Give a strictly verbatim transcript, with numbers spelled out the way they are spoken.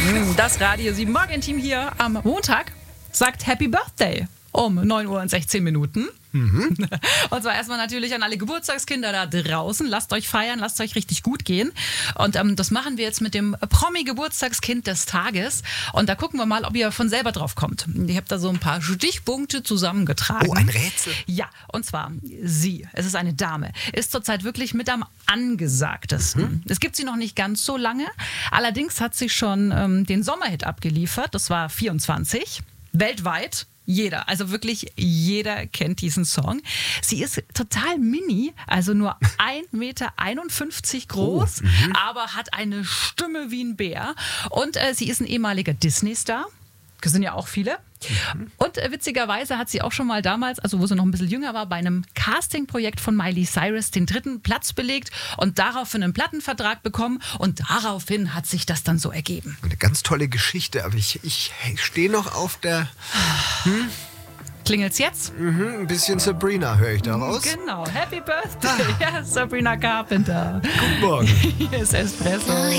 Das Radio sieben Morgenteam hier am Montag sagt Happy Birthday um neun Uhr und sechzehn Minuten. Mhm. Und zwar erstmal natürlich an alle Geburtstagskinder da draußen. Lasst euch feiern, lasst euch richtig gut gehen. Und ähm, das machen wir jetzt mit dem Promi-Geburtstagskind des Tages. Und da gucken wir mal, ob ihr von selber drauf kommt. Ich habe da so ein paar Stichpunkte zusammengetragen. Oh, ein Rätsel. Ja, und zwar sie, es ist eine Dame, ist zurzeit wirklich mit am angesagtesten. Mhm. Es gibt sie noch nicht ganz so lange. Allerdings hat sie schon ähm, den Sommerhit abgeliefert. Das war vierundzwanzig. Weltweit. Jeder, also wirklich jeder kennt diesen Song. Sie ist total mini, also nur ein Meter einundfünfzig groß, oh, aber hat eine Stimme wie ein Bär. Und äh, sie ist ein ehemaliger Disney-Star. Das sind ja auch viele. Mhm. Und äh, witzigerweise hat sie auch schon mal damals, also wo sie noch ein bisschen jünger war, bei einem Castingprojekt von Miley Cyrus den dritten Platz belegt und daraufhin einen Plattenvertrag bekommen. Und daraufhin hat sich das dann so ergeben. Eine ganz tolle Geschichte, aber ich, ich stehe noch auf der... Hm? Klingelt's jetzt? Mhm, ein bisschen Sabrina höre ich daraus. Genau, Happy Birthday, ah. Ja, Sabrina Carpenter. Guten Morgen. Hier ist Espresso.